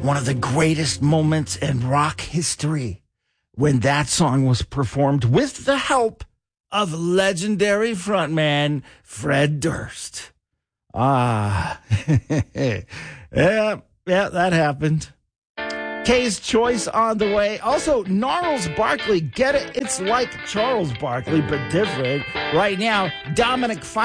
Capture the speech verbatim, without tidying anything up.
one of the greatest moments in rock history when that song was performed with the help of legendary frontman Fred Durst. Ah, yeah, yeah, that happened. K's Choice on the way. Also, Gnarls Barkley. Get it? It's like Charles Barkley, but different. Right now, Dominic